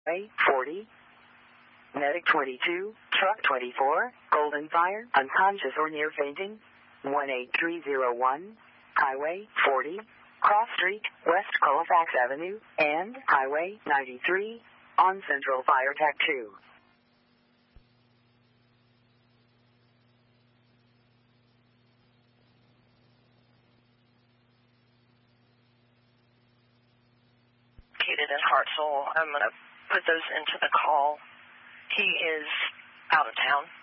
Highway 40, Medic 22, Truck 24, Golden Fire, unconscious or near fainting, 18301, Highway 40, Cross Street, West Colfax Avenue, and Highway 93 on Central Fire Tech 2. Located in Hartselle. I'm going to put those into the call. He is out of town.